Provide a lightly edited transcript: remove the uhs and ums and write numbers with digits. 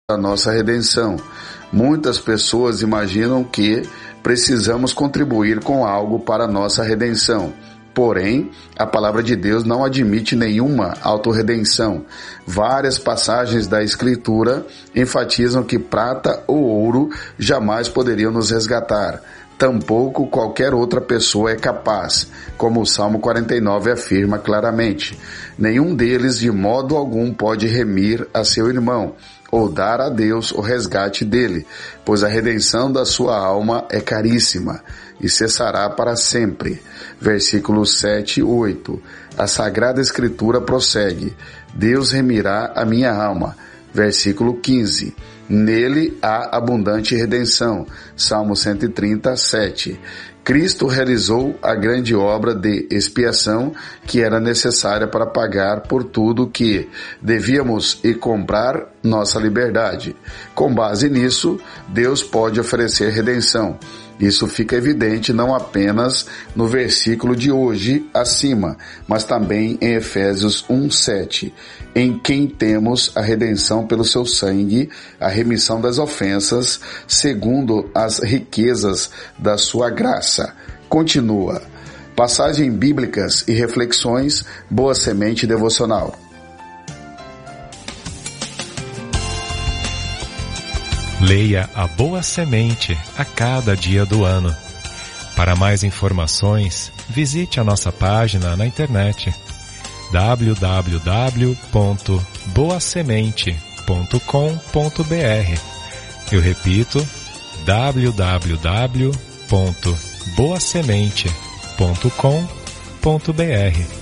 a nossa redenção. Muitas pessoas imaginam que precisamos contribuir com algo para a nossa redenção. Porém, a palavra de Deus não admite nenhuma autorredenção. Várias passagens da Escritura enfatizam que prata ou ouro jamais poderiam nos resgatar. Tampouco qualquer outra pessoa é capaz, como o Salmo 49 afirma claramente. Nenhum deles de modo algum pode remir a seu irmão, ou dar a Deus o resgate dele, pois a redenção da sua alma é caríssima e cessará para sempre. Versículos 7 e 8. A Sagrada Escritura prossegue: Deus remirá a minha alma. Versículo 15. Nele há abundante redenção. Salmo 137. Cristo realizou a grande obra de expiação que era necessária para pagar por tudo que devíamos e comprar nossa liberdade. Com base nisso, Deus pode oferecer redenção. Isso fica evidente não apenas no versículo de hoje acima, mas também em Efésios 1:7, em quem temos a redenção pelo seu sangue, a remissão das ofensas, segundo as riquezas da sua graça. Continua. Passagens bíblicas e reflexões, Boa Semente Devocional. Leia a Boa Semente a cada dia do ano. Para mais informações, visite a nossa página na internet www.boasemente.com.br. Eu repito, www.boasemente.com.br.